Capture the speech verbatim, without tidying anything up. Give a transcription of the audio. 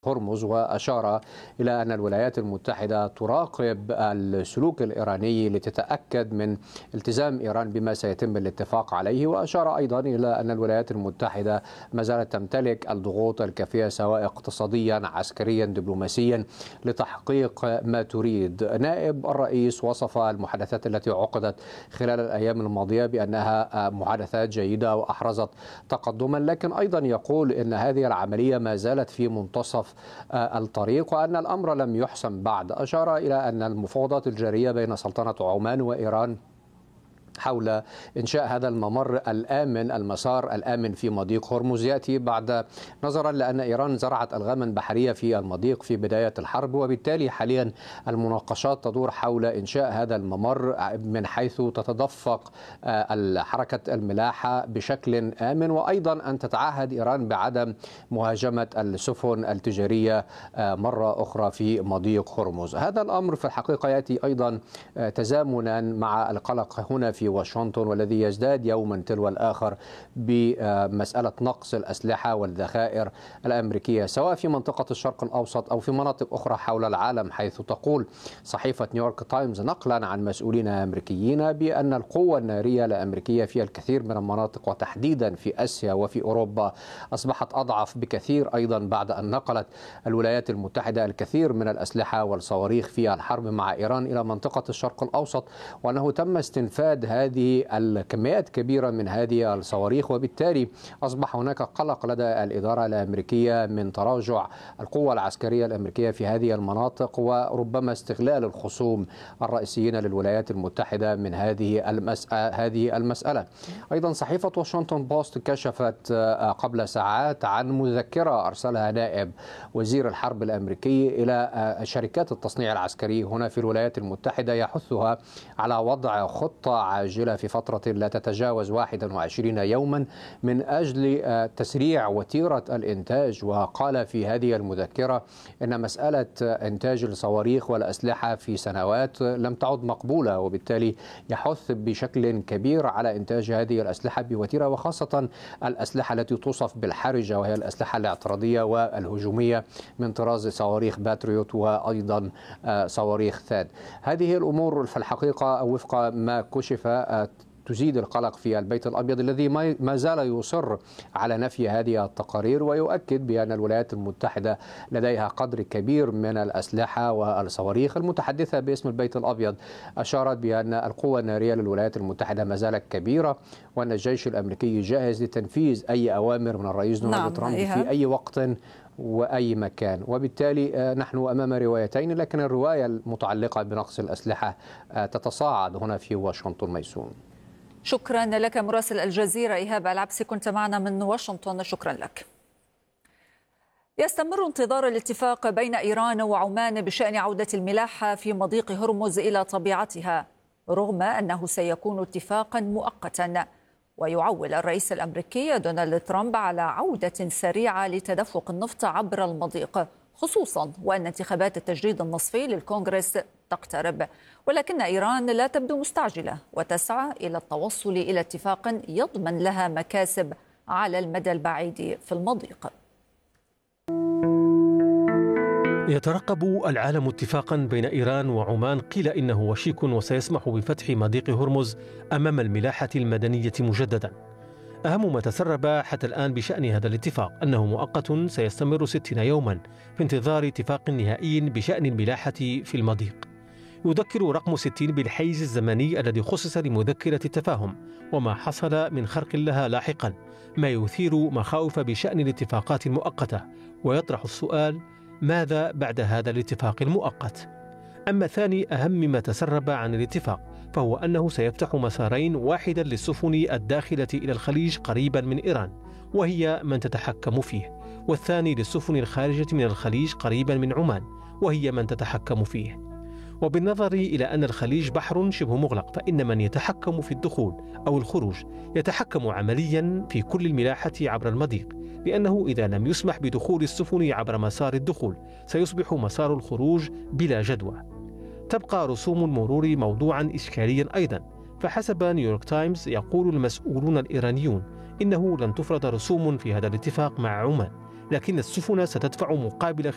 هرمز، وأشار إلى أن الولايات المتحدة تراقب السلوك الإيراني لتتأكد من التزام إيران بما سيتم الاتفاق عليه. وأشار أيضا إلى أن الولايات المتحدة ما زالت تمتلك الضغوط الكافية سواء اقتصاديا عسكريا دبلوماسيا لتحقيق ما تريد. نائب الرئيس وصف المحادثات التي عقدت خلال الأيام الماضية بأنها محادثات جيدة وأحرزت تقدما، لكن أيضا يقول أن هذه العملية ما زالت في منتصف الطريق وأن الأمر لم يحسم بعد. أشار إلى أن المفاوضات الجارية بين سلطنة عمان وإيران حول إنشاء هذا الممر الآمن، المسار الآمن في مضيق هرمز، يأتي بعد نظرا لأن إيران زرعت ألغاما بحرية في المضيق في بداية الحرب، وبالتالي حاليا المناقشات تدور حول إنشاء هذا الممر من حيث تتدفق حركة الملاحة بشكل آمن، وأيضا أن تتعهد إيران بعدم مهاجمة السفن التجارية مرة أخرى في مضيق هرمز. هذا الأمر في الحقيقة يأتي أيضا تزامنا مع القلق هنا في واشنطن، والذي يزداد يوما تلو الآخر بمسألة نقص الأسلحة والذخائر الأمريكية سواء في منطقة الشرق الأوسط أو في مناطق أخرى حول العالم، حيث تقول صحيفة نيويورك تايمز نقلا عن مسؤولين أمريكيين بأن القوة النارية الأمريكية في الكثير من المناطق وتحديدا في آسيا وفي أوروبا أصبحت أضعف بكثير أيضا بعد أن نقلت الولايات المتحدة الكثير من الأسلحة والصواريخ في الحرب مع إيران إلى منطقة الشرق الأوسط، وأنه تم استنفاد هذه الكميات كبيرة من هذه الصواريخ، وبالتالي أصبح هناك قلق لدى الإدارة الأمريكية من تراجع القوة العسكرية الأمريكية في هذه المناطق، وربما استغلال الخصوم الرئيسيين للولايات المتحدة من هذه المسألة هذه المسألة. أيضا صحيفة واشنطن بوست كشفت قبل ساعات عن مذكرة أرسلها نائب وزير الحرب الأمريكي إلى شركات التصنيع العسكري هنا في الولايات المتحدة، يحثها على وضع خطة عاجلة في فترة لا تتجاوز واحد وعشرين يوما من أجل تسريع وتيرة الإنتاج. وقال في هذه المذكرة أن مسألة إنتاج الصواريخ والأسلحة في سنوات لم تعد مقبولة، وبالتالي يحث بشكل كبير على إنتاج هذه الأسلحة بوتيرة، وخاصة الأسلحة التي توصف بالحرجة وهي الأسلحة الاعتراضية والهجومية من طراز صواريخ باتريوت وأيضا صواريخ ثاد. هذه الأمور في الحقيقة وفق ما كشف تزيد القلق في البيت الأبيض الذي ما زال يصر على نفي هذه التقارير، ويؤكد بأن الولايات المتحدة لديها قدر كبير من الأسلحة والصواريخ. المتحدثة باسم البيت الأبيض أشارت بأن القوة النارية للولايات المتحدة ما زالت كبيرة، وأن الجيش الأمريكي جاهز لتنفيذ أي أوامر من الرئيس دونالد نعم. ترامب في أي وقت وأي مكان. وبالتالي نحن أمام روايتين، لكن الرواية المتعلقة بنقص الأسلحة تتصاعد هنا في واشنطن. ميسون، شكرا لك مراسل الجزيرة إيهاب العبسي، كنت معنا من واشنطن، شكرا لك. يستمر انتظار الاتفاق بين إيران وعمان بشأن عودة الملاحة في مضيق هرمز إلى طبيعتها، رغم أنه سيكون اتفاقا مؤقتا. ويعول الرئيس الأمريكي دونالد ترامب على عودة سريعة لتدفق النفط عبر المضيق، خصوصا وأن انتخابات التجديد النصفي للكونغرس تقترب. ولكن إيران لا تبدو مستعجلة وتسعى إلى التوصل إلى اتفاق يضمن لها مكاسب على المدى البعيد في المضيق. يترقب العالم اتفاقا بين إيران وعمان قيل إنه وشيك وسيسمح بفتح مضيق هرمز أمام الملاحة المدنية مجددا. أهم ما تسرب حتى الآن بشأن هذا الاتفاق أنه مؤقت سيستمر ستين يوما في انتظار اتفاق نهائي بشأن الملاحة في المضيق. يذكر رقم ستين بالحيز الزمني الذي خصص لمذكرة التفاهم وما حصل من خرق لها لاحقا، ما يثير مخاوف بشأن الاتفاقات المؤقتة، ويطرح السؤال: ماذا بعد هذا الاتفاق المؤقت؟ أما ثاني أهم ما تسرب عن الاتفاق فهو أنه سيفتح مسارين، واحدا للسفن الداخلة إلى الخليج قريبا من إيران وهي من تتحكم فيه، والثاني للسفن الخارجة من الخليج قريبا من عمان وهي من تتحكم فيه. وبالنظر إلى أن الخليج بحر شبه مغلق، فإن من يتحكم في الدخول أو الخروج يتحكم عمليا في كل الملاحة عبر المضيق، لأنه إذا لم يسمح بدخول السفن عبر مسار الدخول سيصبح مسار الخروج بلا جدوى. تبقى رسوم المرور موضوعا إشكاليا أيضا، فحسب نيويورك تايمز يقول المسؤولون الإيرانيون إنه لن تفرض رسوم في هذا الاتفاق مع عمان، لكن السفن ستدفع مقابل